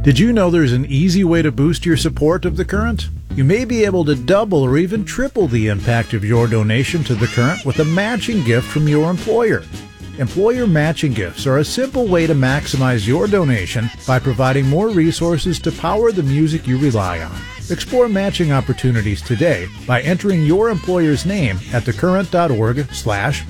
Did you know there's an easy way to boost your support of The Current? You may be able to double or even triple the impact of your donation to The Current with a matching gift from your employer. Employer matching gifts are a simple way to maximize your donation by providing more resources to power the music you rely on. Explore matching opportunities today by entering your employer's name at thecurrent.org/matching.